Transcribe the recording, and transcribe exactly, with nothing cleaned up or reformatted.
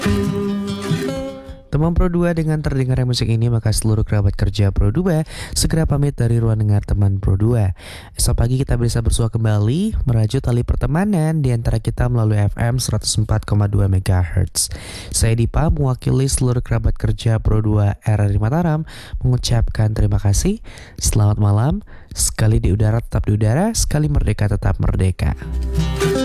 Teman Pro dua, dengan terdengarnya musik ini maka seluruh kerabat kerja Pro dua segera pamit dari ruang dengar teman Pro dua. Esok pagi kita bisa bersua kembali merajut tali pertemanan di antara kita melalui F M seratus empat koma dua megahertz. Saya Dipa mewakili seluruh kerabat kerja Pro dua R R I Mataram mengucapkan terima kasih. Selamat malam. Sekali di udara tetap di udara, sekali merdeka tetap merdeka.